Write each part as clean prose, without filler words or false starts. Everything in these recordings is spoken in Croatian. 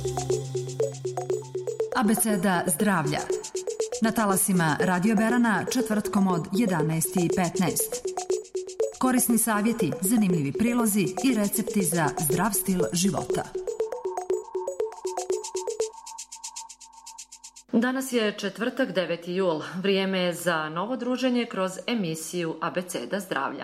Abeceda zdravlja. Na talasima Radio Berana četvrtkom od 11:15. Korisni savjeti, zanimljivi prilozi i recepti za zdrav stil života. Danas je četvrtak, 9. jul. Vrijeme je za novo druženje kroz emisiju Abeceda zdravlja.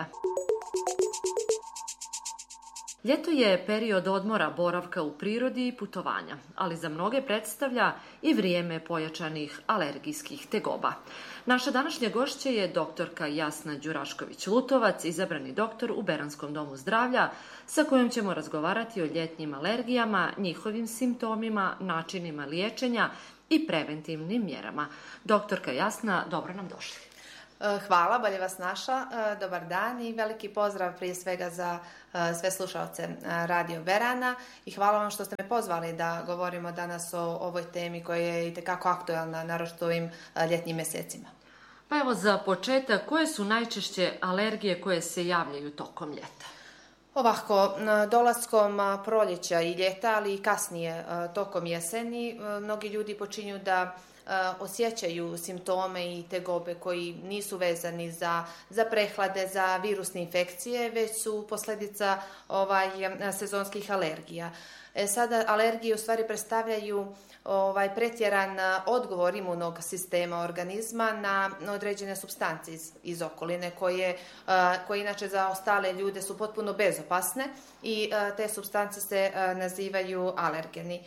Ljeto je period odmora, boravka u prirodi i putovanja, ali za mnoge predstavlja i vrijeme pojačanih alergijskih tegoba. Naša današnja gošća je doktorka Jasna Đurašković-Lutovac, izabrani doktor u Beranskom domu zdravlja, sa kojom ćemo razgovarati o ljetnim alergijama, njihovim simptomima, načinima liječenja i preventivnim mjerama. Doktorka Jasna, dobro nam došli. Hvala, bolje vas našla. Dobar dan i veliki pozdrav prije svega za sve slušalce Radio Berana i hvala vam što ste me pozvali da govorimo danas o ovoj temi koja je itekako aktualna, naročito u ovim ljetnim mjesecima. Pa evo za početak, koje su najčešće alergije koje se javljaju tokom ljeta? Ovako, dolaskom proljeća i ljeta, ali i kasnije tokom jeseni, mnogi ljudi počinju da osjećaju simptome i tegobe koji nisu vezani za prehlade, za virusne infekcije, već su posljedica sezonskih alergija. Sada alergije u stvari predstavljaju pretjeran odgovor imunog sistema organizma na određene supstance iz okoline koje inače za ostale ljude su potpuno bezopasne i te supstance se nazivaju alergeni.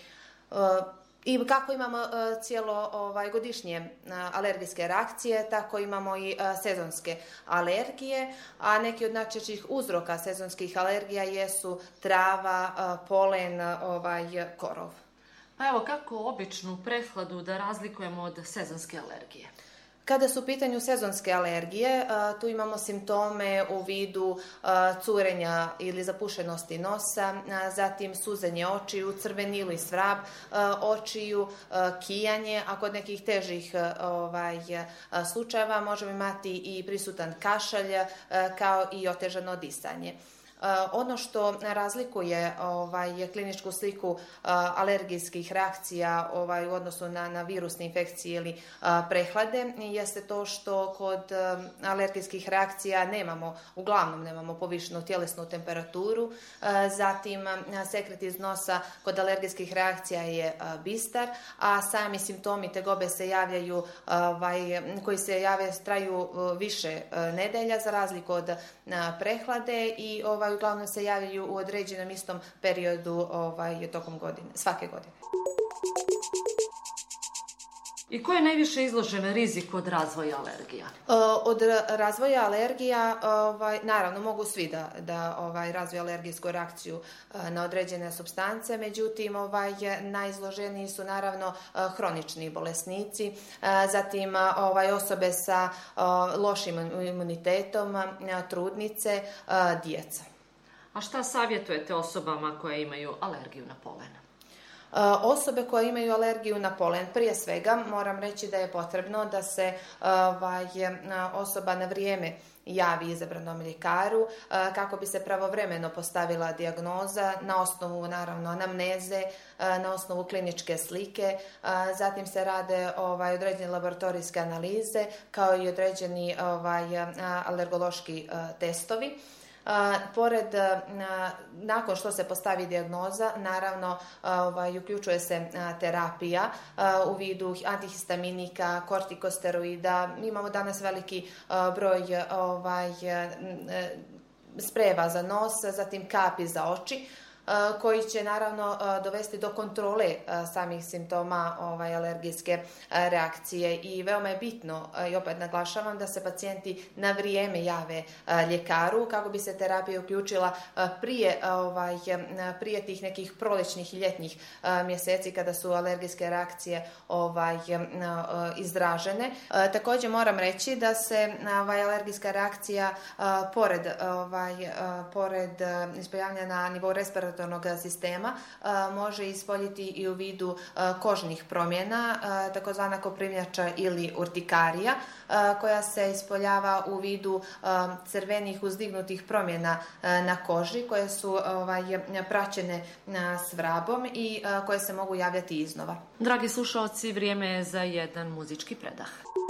I kako imamo cijelo godišnje alergijske reakcije, tako imamo i sezonske alergije, a neki od najčešćih uzroka sezonskih alergija jesu trava, polen, korov. Pa evo, kako običnu prehladu da razlikujemo od sezonske alergije? Kada su u pitanju sezonske alergije, tu imamo simptome u vidu curenja ili zapušenosti nosa, zatim suzenje očiju, crvenilo i svrab očiju, kijanje, a kod nekih težih slučajeva možemo imati i prisutan kašalj kao i otežano disanje. Ono što razlikuje kliničku sliku alergijskih reakcija u odnosu na virusne infekcije ili prehlade jeste to što kod alergijskih reakcija uglavnom nemamo povišenu tjelesnu temperaturu, zatim sekret iz nosa kod alergijskih reakcija je bistar, a sami simptomi tegobe se javljaju koji se traju više nedelja za razliku od prehlade i uglavnom se javljaju u određenom istom periodu tokom godine, svake godine. I ko je najviše izložen riziku od razvoja alergija? Od razvoja alergija, naravno, mogu svi da razviju alergijsku reakciju na određene supstance, međutim, najizloženiji su naravno hronični bolesnici, zatim osobe sa lošim imunitetom, trudnice, djeca. A šta savjetujete osobama koje imaju alergiju na polen? Osobe koje imaju alergiju na polen, prije svega moram reći da je potrebno da se osoba na vrijeme javi izabranom ljekaru kako bi se pravovremeno postavila dijagnoza na osnovu naravno anamneze, na osnovu kliničke slike, zatim se rade određene laboratorijske analize kao i određeni alergološki testovi. Nakon što se postavi dijagnoza, naravno uključuje se terapija u vidu antihistaminika, kortikosteroida. Imamo danas veliki broj sprejeva za nos, zatim kapi za oči, koji će naravno dovesti do kontrole samih simptoma alergijske reakcije i veoma je bitno i opet naglašavam da se pacijenti na vrijeme jave ljekaru kako bi se terapija uključila prije tih nekih proljećnih i ljetnih mjeseci kada su alergijske reakcije izražene. Također moram reći da se alergijska reakcija pored ispojavljanja na nivou respiratornog respiratornog sistema može ispoljiti i u vidu kožnih promjena, takozvana koprivnjača ili urtikarija, koja se ispoljava u vidu crvenih uzdignutih promjena na koži, koje su praćene s vrabom i koje se mogu javljati iznova. Dragi slušaoci, vrijeme je za jedan muzički predah.